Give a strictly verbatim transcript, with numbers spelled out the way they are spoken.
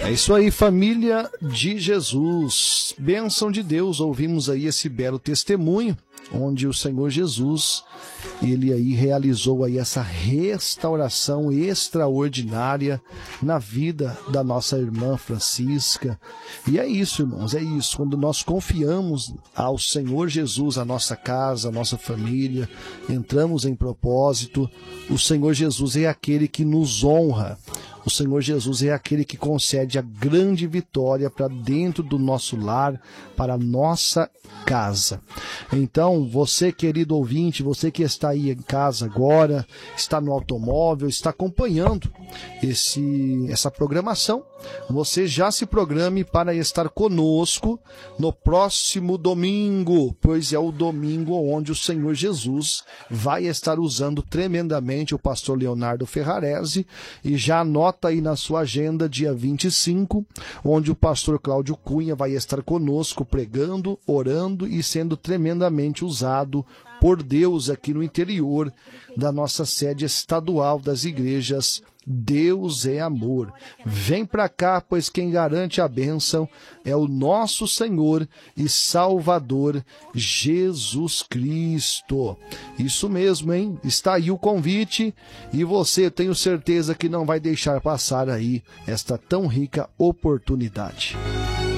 É isso aí, família de Jesus, bênção de Deus. Ouvimos aí esse belo testemunho, onde o Senhor Jesus, ele aí realizou aí essa restauração extraordinária na vida da nossa irmã Francisca. E é isso, irmãos, é isso. Quando nós confiamos ao Senhor Jesus, a nossa casa, a nossa família, entramos em propósito, o Senhor Jesus é aquele que nos honra. O Senhor Jesus é aquele que concede a grande vitória para dentro do nosso lar, para a nossa casa. Então, você, querido ouvinte, você que está aí em casa agora, está no automóvel, está acompanhando esse, essa programação, você já se programe para estar conosco no próximo domingo, pois é o domingo onde o Senhor Jesus vai estar usando tremendamente o pastor Leonardo Ferrarese, e já anota aí na sua agenda, dia vinte e cinco, onde o pastor Cláudio Cunha vai estar conosco pregando, orando e sendo tremendamente usado por Deus aqui no interior da nossa sede estadual das igrejas Deus é Amor. Vem para cá, pois quem garante a bênção é o nosso Senhor e Salvador Jesus Cristo. Isso mesmo, hein? Está aí o convite e você, tenho certeza que não vai deixar passar aí esta tão rica oportunidade.